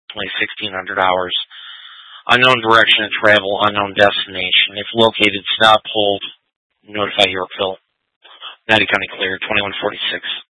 approximately 1,600 hours. Unknown direction of travel, unknown destination. If located, stop, hold, notify Yorkville. United County clear, 2146.